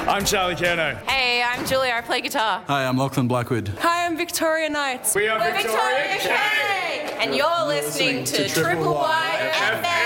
I'm Charlie Kerno. Hey, I'm Julia. I play guitar. Hi, I'm Lachlan Blackwood. Hi, I'm Victoria Knights. We are We're Victoria K! And you're listening to Triple Y FM.